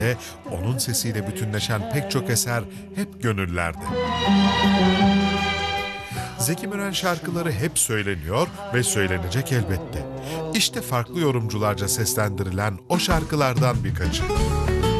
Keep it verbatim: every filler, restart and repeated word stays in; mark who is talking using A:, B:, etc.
A: onun sesiyle bütünleşen pek çok eser hep gönüllerde. Zeki Müren şarkıları hep söyleniyor ve söylenecek elbette. İşte farklı yorumcularca seslendirilen o şarkılardan birkaçı.